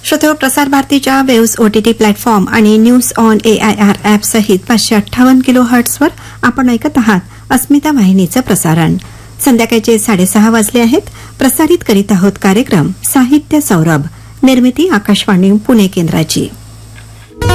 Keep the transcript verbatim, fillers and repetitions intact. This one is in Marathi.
श्रोते, प्रसार भारतीच्या वेव्स ओटीटी प्लॅटफॉर्म आणि न्यूज ऑन एआयआर ॲप सहित पाचशे अठ्ठावन्न किलो हर्ट्सवर आपण ऐकत आहात अस्मिता वाहिनीचं प्रसारण. संध्याकाळचे साडेसहा वाजले आहेत. प्रसारित करीत आहोत कार्यक्रम साहित्य सौरभ. निर्मिती आकाशवाणी पुणे केंद्राची.